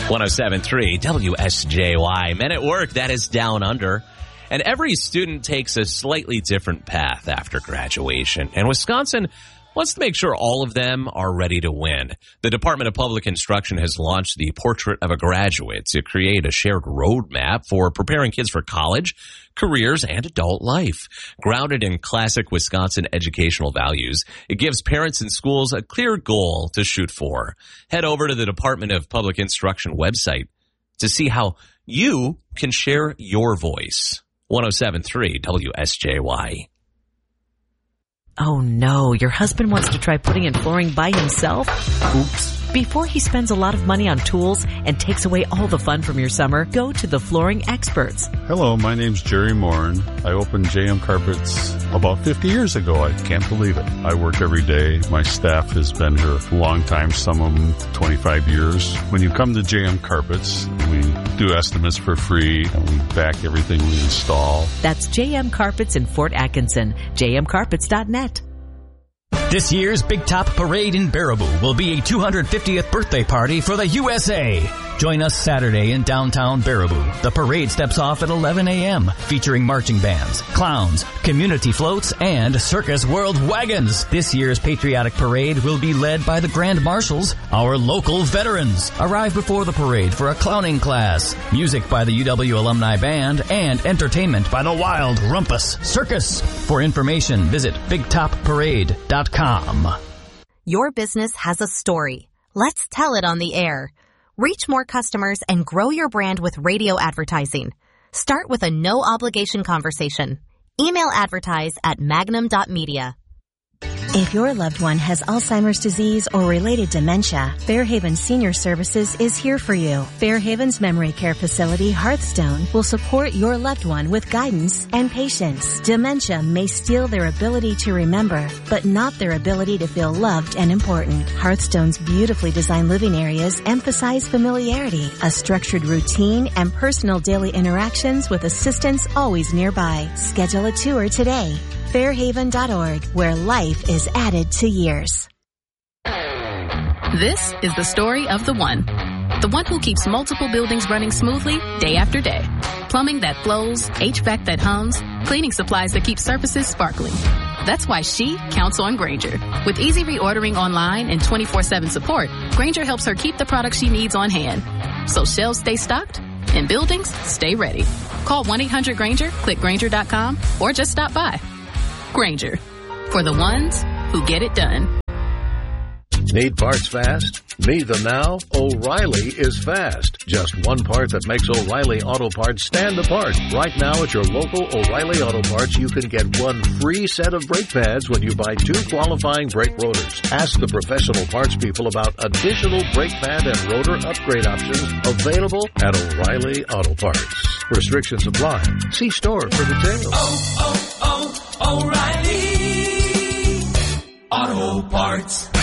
107.3 WSJY. Men at Work, that is Down Under. And every student takes a slightly different path after graduation. And Wisconsin wants to make sure all of them are ready to win. The Department of Public Instruction has launched the Portrait of a Graduate to create a shared roadmap for preparing kids for college, careers, and adult life. Grounded in classic Wisconsin educational values, it gives parents and schools a clear goal to shoot for. Head over to the Department of Public Instruction website to see how you can share your voice. 107.3 WSJY. Oh no, your husband wants to try putting in flooring by himself? Oops. Before he spends a lot of money on tools and takes away all the fun from your summer, go to the Flooring Experts. Hello, my name's Jerry Morin. I opened JM Carpets about 50 years ago. I can't believe it. I work every day. My staff has been here a long time, some of them 25 years. When you come to JM Carpets, we do estimates for free and we back everything we install. That's JM Carpets in Fort Atkinson, jmcarpets.net. This year's Big Top Parade in Baraboo will be a 250th birthday party for the USA. Join us Saturday in downtown Baraboo. The parade steps off at 11 a.m., featuring marching bands, clowns, community floats, and Circus World wagons. This year's patriotic parade will be led by the Grand Marshals, our local veterans. Arrive before the parade for a clowning class, music by the UW Alumni Band, and entertainment by the Wild Rumpus Circus. For information, visit BigTopParade.com. Your business has a story. Let's tell it on the air. Reach more customers and grow your brand with radio advertising. Start with a no-obligation conversation. Email advertise at magnum.media. If your loved one has Alzheimer's disease or related dementia, Fairhaven Senior Services is here for you. Fairhaven's memory care facility, Hearthstone, will support your loved one with guidance and patience. Dementia may steal their ability to remember, but not their ability to feel loved and important. Hearthstone's beautifully designed living areas emphasize familiarity, a structured routine, and personal daily interactions with assistance always nearby. Schedule a tour today. Fairhaven.org, where life is added to years. This is the story of the one who keeps multiple buildings running smoothly day after day. Plumbing that flows, HVAC that hums, cleaning supplies that keep surfaces sparkling. That's why she counts on Grainger. With easy reordering online and 24/7 support, Grainger helps her keep the products she needs on hand. So shelves stay stocked and buildings stay ready. Call 1-800-GRAINGER, click Grainger.com, or just stop by. Grainger, for the ones who get it done. Need parts fast? Need them now? O'Reilly is fast. Just one part that makes O'Reilly Auto Parts stand apart. Right now at your local O'Reilly Auto Parts, you can get one free set of brake pads when you buy 2 qualifying brake rotors. Ask the professional parts people about additional brake pad and rotor upgrade options available at O'Reilly Auto Parts. Restrictions apply. See store for details. O'Reilly Auto Parts.